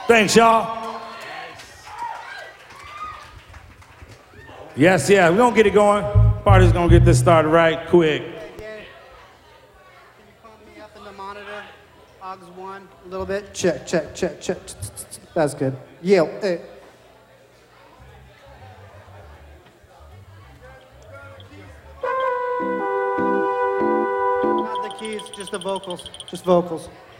Thanks, y'all. Yes, yeah, we're gonna get it going. Party's gonna get this started right quick. Can you pump me up in the monitor? Aux 1, a little bit. Check. That's good. Yeah. Not the keys, just the vocals. Just vocals.